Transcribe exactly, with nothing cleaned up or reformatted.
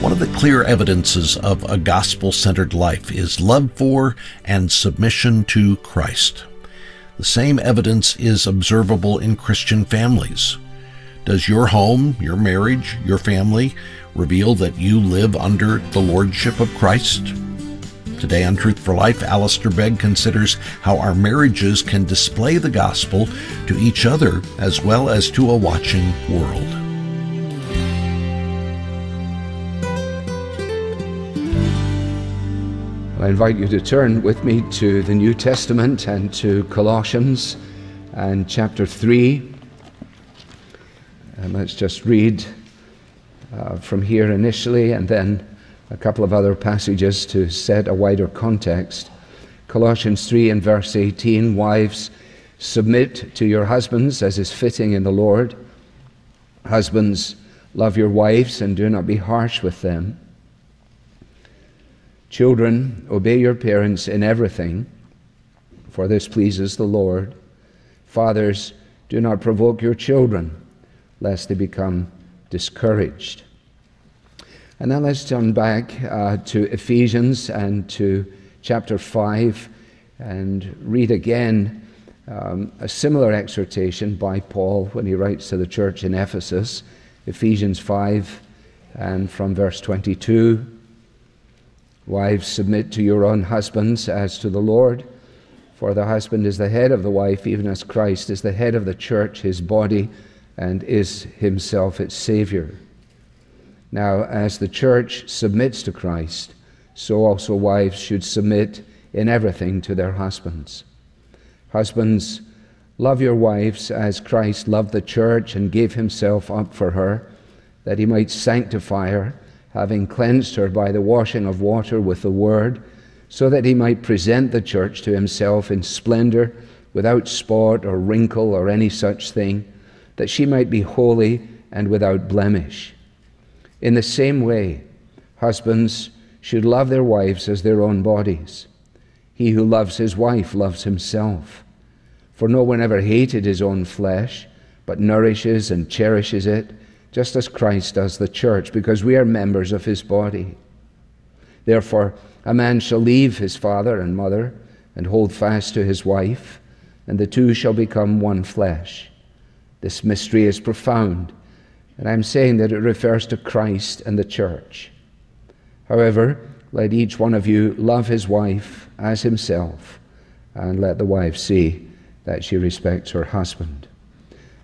One of the clear evidences of a gospel-centered life is love for and submission to Christ. The same evidence is observable in Christian families. Does your home, your marriage, your family reveal that you live under the lordship of Christ? Today on Truth for Life, Alistair Begg considers how our marriages can display the gospel to each other as well as to a watching world. I invite you to turn with me to the New Testament and to Colossians and chapter three. And let's just read uh, from here initially and then a couple of other passages to set a wider context. Colossians three and verse eighteen, wives, submit to your husbands as is fitting in the Lord. Husbands, love your wives and do not be harsh with them. Children, obey your parents in everything, for this pleases the Lord. Fathers, do not provoke your children, lest they become discouraged. And now let's turn back uh, to Ephesians and to chapter five and read again um, a similar exhortation by Paul when he writes to the church in Ephesus. Ephesians five and from verse twenty-two. Wives, submit to your own husbands as to the Lord, for the husband is the head of the wife, even as Christ is the head of the church, his body, and is himself its Savior. Now, as the church submits to Christ, so also wives should submit in everything to their husbands. Husbands, love your wives as Christ loved the church and gave himself up for her, that he might sanctify her, having cleansed her by the washing of water with the word, so that he might present the church to himself in splendor, without spot or wrinkle or any such thing, that she might be holy and without blemish. In the same way, husbands should love their wives as their own bodies. He who loves his wife loves himself. For no one ever hated his own flesh, but nourishes and cherishes it, just as Christ does the church, because we are members of his body. Therefore, a man shall leave his father and mother and hold fast to his wife, and the two shall become one flesh. This mystery is profound, and I'm saying that it refers to Christ and the church. However, let each one of you love his wife as himself, and let the wife see that she respects her husband.